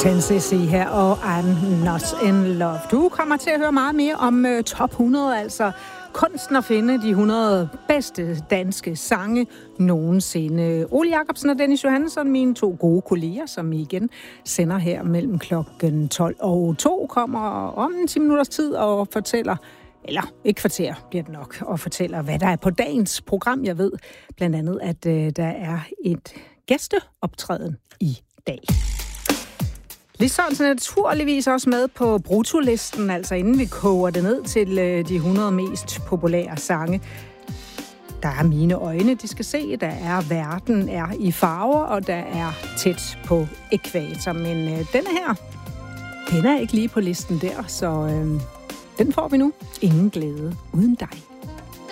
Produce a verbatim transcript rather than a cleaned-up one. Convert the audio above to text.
ten C C her, og I'm Not In Love. Du kommer til at høre meget mere om uh, top hundrede, altså kunsten at finde de hundrede bedste danske sange nogensinde. Ole Jacobsen og Dennis Johansson, mine to gode kolleger, som I igen sender her mellem klokken tolv og to, kommer om en ti minutters tid og fortæller, eller ikke kvarter bliver det nok, og fortæller, hvad der er på dagens program. Jeg ved blandt andet, at uh, der er et gæsteoptræden i dag. Lis Sørensen er naturligvis også med på bruttolisten, altså inden vi koger det ned til øh, de hundrede mest populære sange. Der er Mine øjne, de skal se, der er Verden er i farver, og der er Tæt på ækvator. Men øh, denne her, den er ikke lige på listen der, så øh, den får vi nu. Ingen glæde uden dig.